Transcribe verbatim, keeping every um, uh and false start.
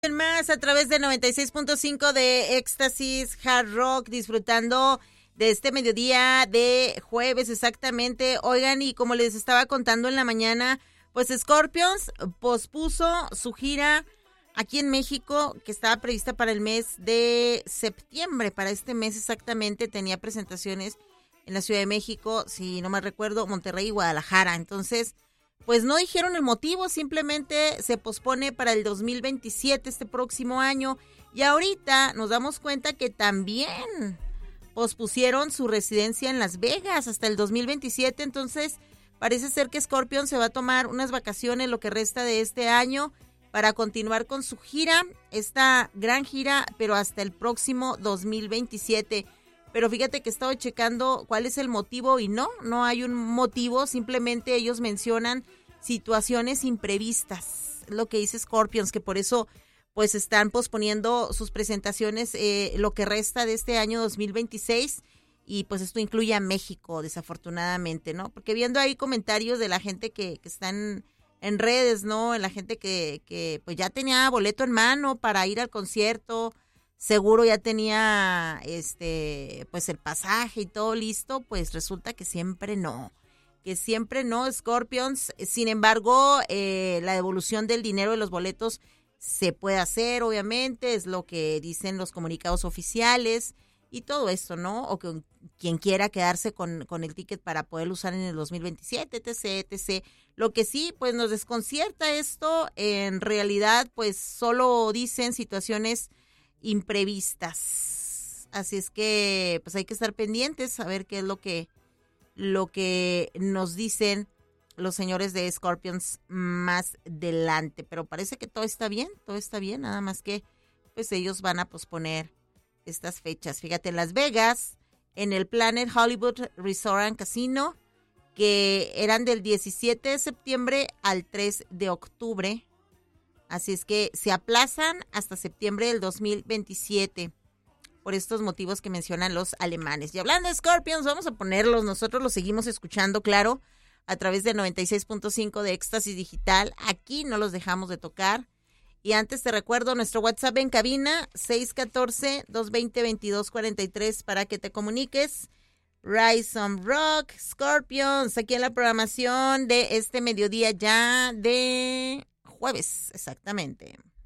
Más a través de noventa y seis punto cinco de Éxtasis Hard Rock, disfrutando de este mediodía de jueves exactamente. Oigan, y como les estaba contando en la mañana, pues Scorpions pospuso su gira aquí en México, que estaba prevista para el mes de septiembre. Para este mes exactamente tenía presentaciones en la Ciudad de México, si no me recuerdo, Monterrey y Guadalajara. Entonces, pues no dijeron el motivo, simplemente se pospone para el dos mil veintisiete, este próximo año. Y ahorita nos damos cuenta que también pospusieron su residencia en Las Vegas hasta el dos mil veintisiete. Entonces parece ser que Scorpion se va a tomar unas vacaciones lo que resta de este año para continuar con su gira, esta gran gira, pero hasta el próximo dos mil veintisiete. Pero fíjate que he estado checando cuál es el motivo y no, no hay un motivo, simplemente ellos mencionan situaciones imprevistas, lo que dice Scorpions, que por eso pues están posponiendo sus presentaciones eh, lo que resta de este año dos mil veintiséis, y pues esto incluye a México, desafortunadamente, ¿no? Porque viendo ahí comentarios de la gente que, que están en redes, ¿no? La gente que, que pues ya tenía boleto en mano para ir al concierto, seguro ya tenía este pues el pasaje y todo listo, pues resulta que siempre no, que siempre no, Scorpions. Sin embargo, eh, la devolución del dinero de los boletos se puede hacer, obviamente, es lo que dicen los comunicados oficiales y todo esto, ¿no? O que quien quiera quedarse con, con el ticket para poderlo usar en el dos mil veintisiete, etc, etcétera. Lo que sí, pues nos desconcierta esto, en realidad, pues solo dicen situaciones imprevistas, así es que pues hay que estar pendientes a ver qué es lo que lo que nos dicen los señores de Scorpions más adelante, pero parece que todo está bien, todo está bien, nada más que pues ellos van a posponer estas fechas. Fíjate, en Las Vegas, en el Planet Hollywood Resort and Casino, que eran del diecisiete de septiembre al tres de octubre. Así es que se aplazan hasta septiembre del dos mil veintisiete por estos motivos que mencionan los alemanes. Y hablando de Scorpions, vamos a ponerlos. Nosotros los seguimos escuchando, claro, a través de noventa y seis punto cinco de Éxtasis Digital. Aquí no los dejamos de tocar. Y antes te recuerdo nuestro WhatsApp en cabina, seis uno cuatro, dos dos cero, dos dos cuatro tres, para que te comuniques. Rise on Rock, Scorpions, aquí en la programación de este mediodía ya de jueves, exactamente.